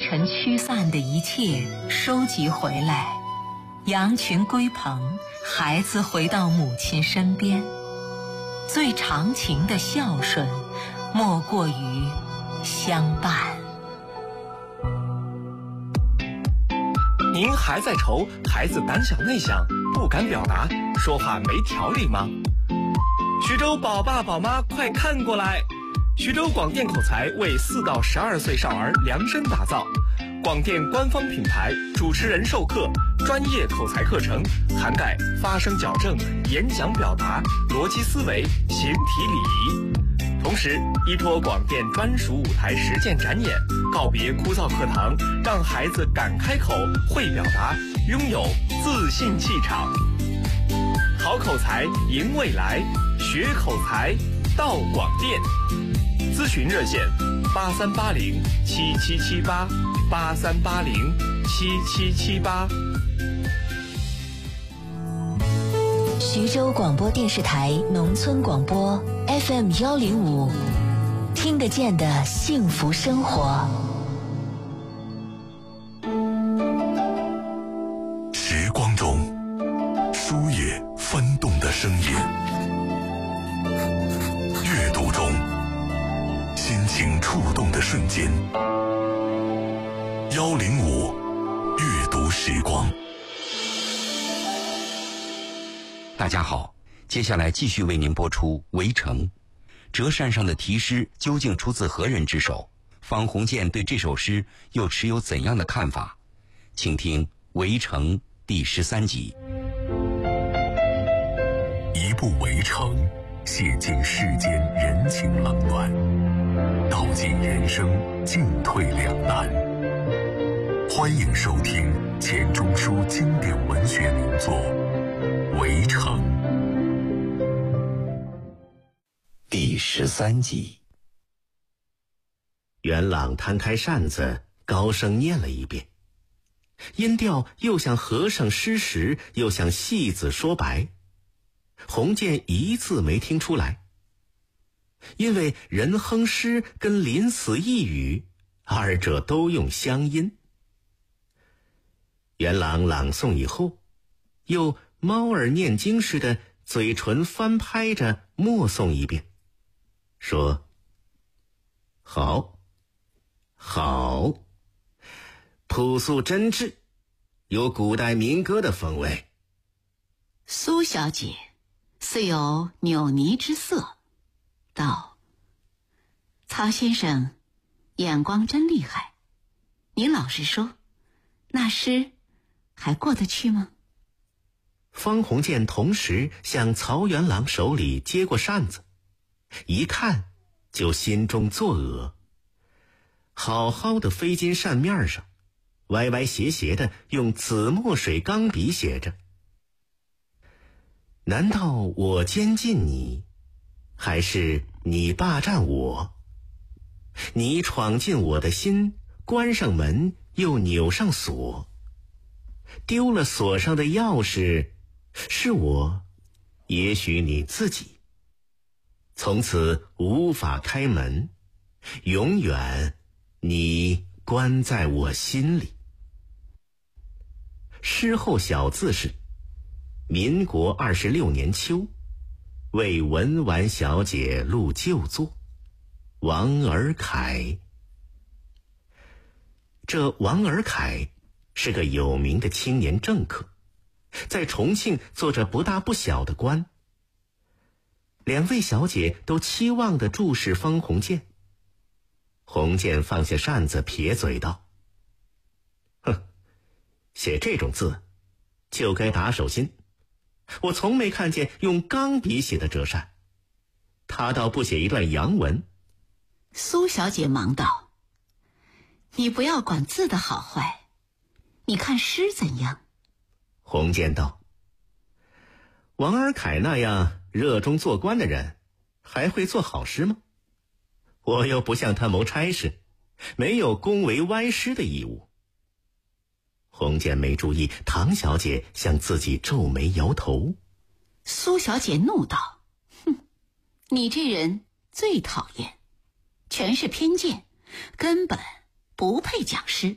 尘驱散的一切收集回来，羊群归棚，孩子回到母亲身边。最长情的孝顺，莫过于相伴。 您还在愁孩子胆小内向，不敢表达，说话没条理吗？徐州宝爸宝妈快看过来！徐州广电口才为4到12岁少儿量身打造，广电官方品牌，主持人授课，专业口才课程，涵盖发声矫正、演讲表达、逻辑思维、形体礼仪。同时依托广电专属舞台实践展演，告别枯燥课堂，让孩子敢开口、会表达，拥有自信气场。好口才赢未来，学口才到广电。咨询热线83807778，83807778。 徐州广播电视台农村广播 FM105，听得见的幸福生活。 时光中书页翻动的声音，阅读中心情触动的瞬间。105阅读时光。 大家好，接下来继续为您播出《围城》。折扇上的题诗究竟出自何人之手？方鸿渐对这首诗又持有怎样的看法？请听《围城》第13集。 一部《围城》，写尽世间人情冷暖，道尽人生进退两难。欢迎收听钱钟书经典文学名作《围城》 第13集。 元朗摊开扇子，高声念了一遍，音调又像和尚施食，又像戏子说白。鸿渐一字没听出来，因为人哼诗跟临死一语，二者都用乡音。元朗朗诵以后，又猫儿念经似的嘴唇翻拍着默诵一遍，说：好，好，朴素真挚，有古代民歌的风味。 苏小姐似有扭捏之色，道：曹先生眼光真厉害，你老实说，那诗还过得去吗？ 方鸿渐同时向曹元朗手里接过扇子，一看就心中作呕。好好的飞金扇面上，歪歪斜斜的用紫墨水钢笔写着：难道我监禁你，还是你霸占我？你闯进我的心，关上门又扭上锁，丢了锁上的钥匙，是我，也许你自己。从此无法开门，永远你关在我心里。诗后小字是民国26年秋，为文婉小姐录旧作，王尔凯。这王尔凯是个有名的青年政客，在重庆做着不大不小的官。两位小姐都期望地注视方鸿渐。鸿渐放下扇子，撇嘴道：哼，写这种字就该打手心，我从没看见用钢笔写的折扇，他倒不写一段洋文。 苏小姐忙道：你不要管字的好坏，你看诗怎样？ 鸿渐道：王尔凯那样热衷做官的人，还会做好诗吗？我又不向他谋差事，没有恭维歪诗的义务。鸿渐没注意唐小姐向自己皱眉摇头。 苏小姐怒道：哼，你这人最讨厌，全是偏见，根本不配讲诗。